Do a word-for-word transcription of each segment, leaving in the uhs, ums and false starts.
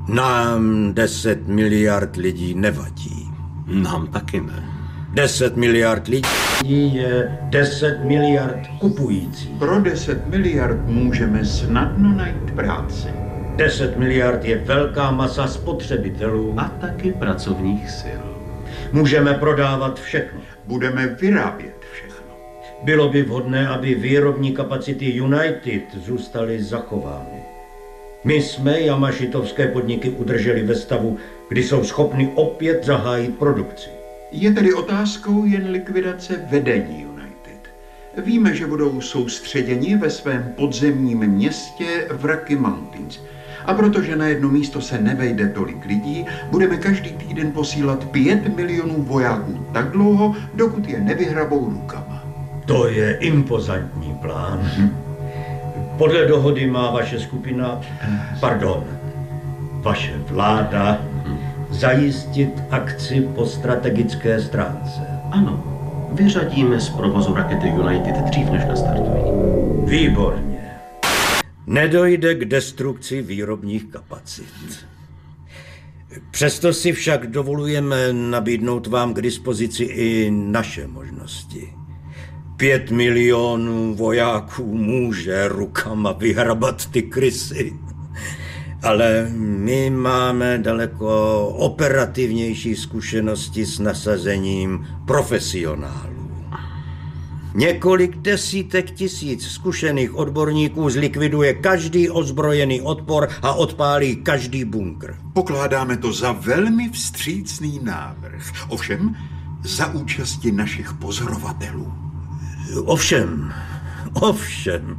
Nám deset miliard lidí nevadí. Nám taky ne. Deset miliard lidí je deset miliard kupující. Pro deset miliard můžeme snadno najít práci. Deset miliard je velká masa spotřebitelů. A taky pracovních sil. Můžeme prodávat všechno. Budeme vyrábět všechno. Bylo by vhodné, aby výrobní kapacity United zůstaly zachovány. My jsme Jamašitovské podniky udrželi ve stavu, kdy jsou schopny opět zahájit produkci. Je tedy otázkou jen likvidace vedení United. Víme, že budou soustředěni ve svém podzemním městě v Rocky Mountains. A protože na jedno místo se nevejde tolik lidí, budeme každý týden posílat pět milionů vojáků tak dlouho, dokud je nevyhrabou rukama. To je impozantní plán. Hm. Podle dohody má vaše skupina, pardon, vaše vláda zajistit akci po strategické stránce. Ano, vyřadíme z provozu rakety United dřív, než nastartují. Výborně. Nedojde k destrukci výrobních kapacit. Přesto si však dovolujeme nabídnout vám k dispozici i naše možnosti. Pět milionů vojáků může rukama vyhrabat ty krysy. Ale my máme daleko operativnější zkušenosti s nasazením profesionálů. Několik desítek tisíc zkušených odborníků zlikviduje každý ozbrojený odpor a odpálí každý bunkr. Pokládáme to za velmi vstřícný návrh. Ovšem za účasti našich pozorovatelů. Ovšem, ovšem.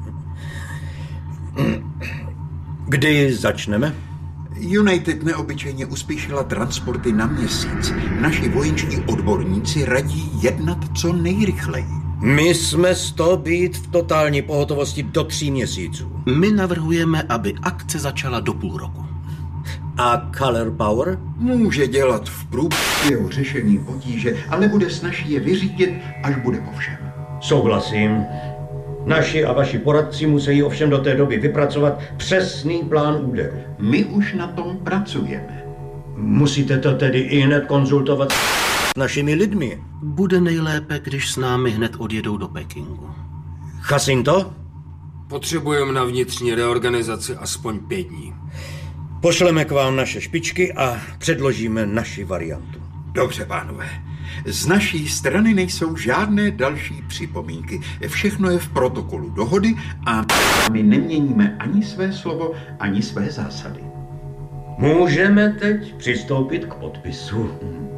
Kdy začneme? United neobyčejně uspěšila transporty na měsíc. Naši vojenští odborníci radí jednat co nejrychleji. My jsme z toho být v totální pohotovosti do tří měsíců. My navrhujeme, aby akce začala do půl roku. A Color Power? Může dělat v průběhu řešení potíže, ale bude snaží je vyřídit, až bude po všem. Souhlasím. Naši a vaši poradci musí ovšem do té doby vypracovat přesný plán úderu. My už na tom pracujeme. Musíte to tedy i hned konzultovat s našimi lidmi. Bude nejlépe, když s námi hned odjedou do Pekingu. Jacinto? Potřebujeme na vnitřní reorganizaci aspoň pět dní. Pošleme k vám naše špičky a předložíme naši variantu. Dobře, pánové. Z naší strany nejsou žádné další připomínky. Všechno je v protokolu dohody a my neměníme ani své slovo, ani své zásady. Můžeme teď přistoupit k podpisu.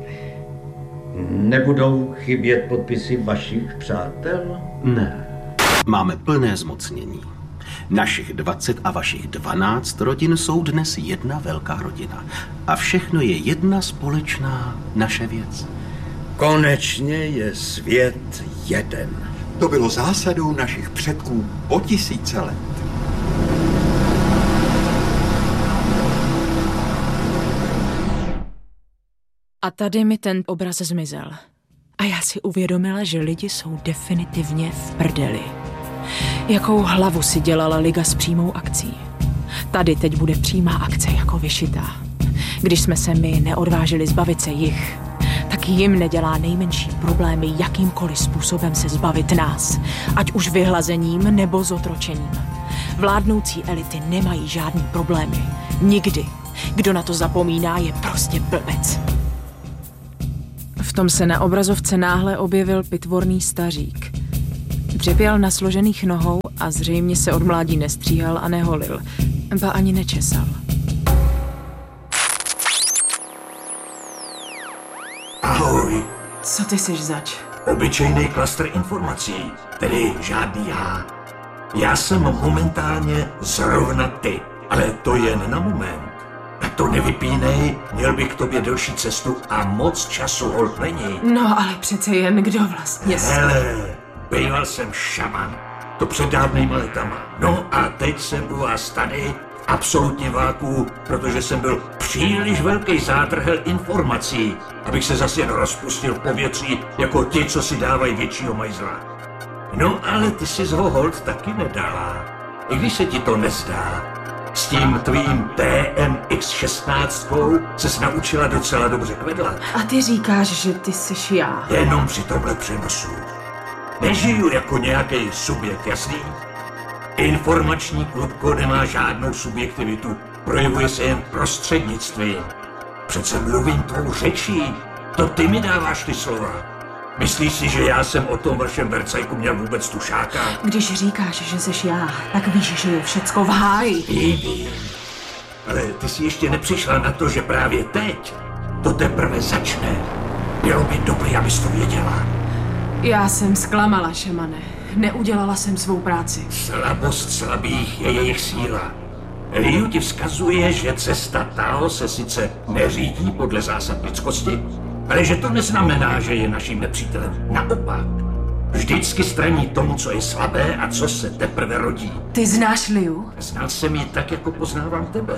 Nebudou chybět podpisy vašich přátel? Ne. Máme plné zmocnění. Našich dvacet a vašich dvanáct rodin jsou dnes jedna velká rodina. A všechno je jedna společná naše věc. Konečně je svět jeden. To bylo zásadou našich předků po tisíce let. A tady mi ten obraz zmizel. A já si uvědomila, že lidi jsou definitivně v prdeli. Jakou hlavu si dělala Liga s přímou akcí. Tady teď bude přímá akce jako vyšitá. Když jsme se my neodvážili zbavit se jich, tak jim nedělá nejmenší problémy jakýmkoliv způsobem se zbavit nás, ať už vyhlazením nebo zotročením. Vládnoucí elity nemají žádný problémy. Nikdy. Kdo na to zapomíná, je prostě blbec. V tom se na obrazovce náhle objevil pitvorný stařík. Dřepěl na složených nohou a zřejmě se od mládí nestříhal a neholil, ba ani nečesal. Ahoj. Co ty seš zač? Obyčejný klastr informací, tedy žádný já. Já jsem momentálně zrovna ty, ale to jen na moment. Tak to nevypínej, měl bych k tobě delší cestu a moc času holt není. No ale přece jen kdo vlastně jsi? Hele, býval jsem šaman, to před dávnejma letama. No a teď jsem u vás tady, absolutně váku, protože jsem byl příliš velký zátrhel informací, abych se zase jen rozpustil v povětří, jako ti, co si dávají většího majzla. No ale ty jsi ho holt taky nedala, i když se ti to nezdá. S tím tvým T M X šestnáct ses naučila docela dobře kvedlat. A ty říkáš, že ty jsi já. Jenom při tomhle přenosu. Nežiju jako nějaký subjekt, jasný? Informační klubko nemá žádnou subjektivitu, projevuje se jen prostřednictvím. Přece mluvím tvou řečí, to ty mi dáváš ty slova. Myslíš si, že já jsem o tom vašem vercajku měl vůbec tušáka? Když říkáš, že jsi já, tak víš, že je všecko v háji. Vím, ale ty jsi ještě nepřišla na to, že právě teď to teprve začne. Bylo by dobré, abys to věděla. Já jsem zklamala, šamane. Neudělala jsem svou práci. Slabost slabých je jejich síla. Ryu ti vzkazuje, že cesta Tao se sice neřídí podle zásad lidskosti, ale že to neznamená, že je naším nepřítelem. Naopak, vždycky straní tomu, co je slabé a co se teprve rodí. Ty znáš Liu? Znal jsem ji tak, jako poznávám tebe.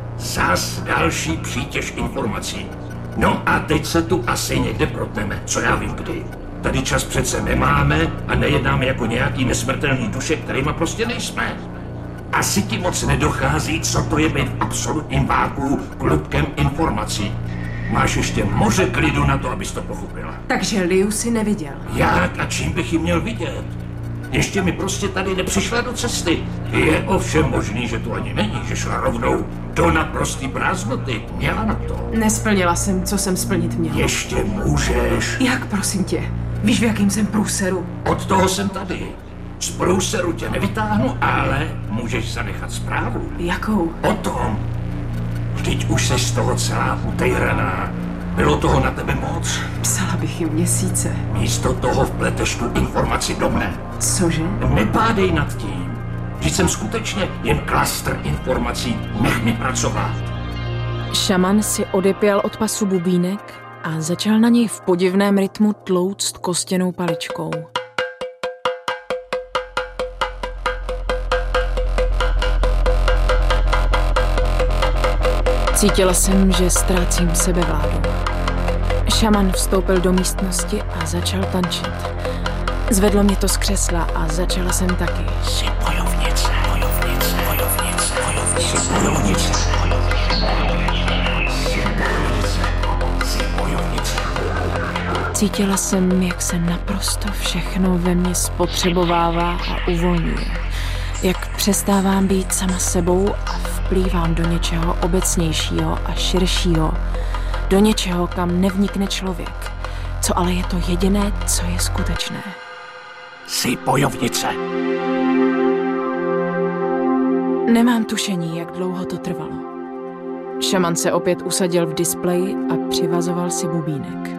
Zas další přítěž informací. No a teď se tu asi někde protneme, co já vím kdy. Tady čas přece nemáme a nejednáme jako nějaký nesmrtelný duše, kterýma prostě nejsme. Asi ti moc nedochází, co to je být v absolutním váku klubkem informací. Máš ještě moře klidu na to, abys to pochopila. Takže Liu si neviděl. Jak a čím bych ji měl vidět? Ještě mi prostě tady nepřišla do cesty. Je ovšem možný, že tu ani není, že šla rovnou do naprostý prázdnoty. Měla na to. Nesplnila jsem, co jsem splnit měla. Ještě můžeš. Jak, prosím tě? Víš, v jakým jsem průseru? Od toho jsem tady. Z průseru tě nevytáhnu, ale můžeš zanechat zprávu. Jakou? O tom. Vždyť už seš z toho celá utejraná. Bylo toho na tebe moc. Psala bych jim měsíce. Místo toho vpleteš tu informaci do mne. Cože? Nepádej nad tím. Vždyť jsem skutečně jen klastr informací. Nech mi pracovat. Šaman si odepěl od pasu bubínek a začal na něj v podivném rytmu tlouct kostěnou paličkou. Cítila jsem, že ztrácím sebevládu. Šaman vstoupil do místnosti a začal tančit. Zvedlo mě to z křesla a začala jsem taky. Jsi bojovnice, bojovnice, bojovnice, bojovnice, jsi bojovnice. Jsi bojovnice. Cítila jsem, jak se naprosto všechno ve mně spotřebovává a uvolňuje. Jak přestávám být sama sebou a vplývám do něčeho obecnějšího a širšího. Do něčeho, kam nevnikne člověk. Co ale je to jediné, co je skutečné. Jsi bojovnice. Nemám tušení, jak dlouho to trvalo. Šaman se opět usadil v displeji a přivazoval si bubínek.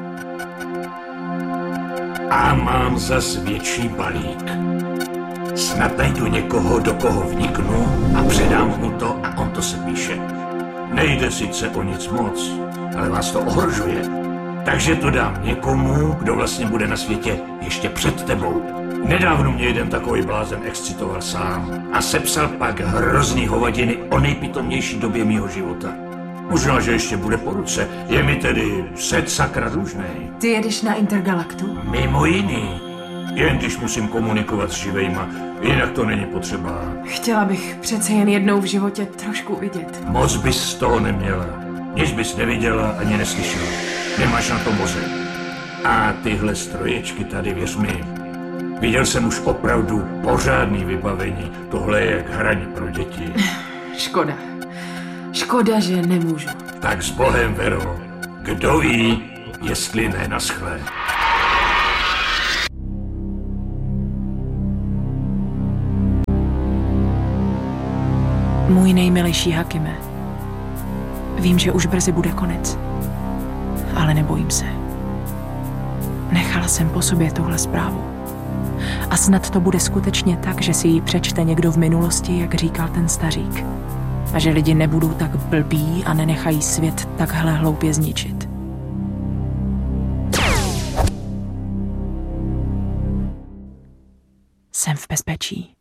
A mám zas větší balík. Snad najdu někoho, do koho vniknu a předám mu to a on to sepíše. Nejde sice o nic moc, ale vás to ohrožuje. Takže to dám někomu, kdo vlastně bude na světě ještě před tebou. Nedávno mě jeden takový blázen excitoval sám a sepsal pak hrozný hovadiny o nejpitomnější době mýho života. Možná, že ještě bude po ruce. Je mi tedy set sakra dlužnej. Ty jedeš na Intergalaktu? Mimo jiný. Jen když musím komunikovat s živejma, jinak to není potřeba. Chtěla bych přece jen jednou v životě trošku vidět. Moc bys z toho neměla. Nic bys neviděla ani neslyšela. Nemáš na to mozek. A tyhle stroječky tady, věř mi, viděl jsem už opravdu pořádný vybavení. Tohle je jak hraní pro děti. Škoda. Škoda, že nemůžu. Tak s Bohem, Vero. Kdo ví, jestli ne naschle. Můj nejmilejší Hakime. Vím, že už brzy bude konec. Ale nebojím se. Nechala jsem po sobě tuhle zprávu. A snad to bude skutečně tak, že si ji přečte někdo v minulosti, jak říkal ten stařík. A že lidi nebudou tak blbí a nenechají svět takhle hloupě zničit. Jsem v bezpečí.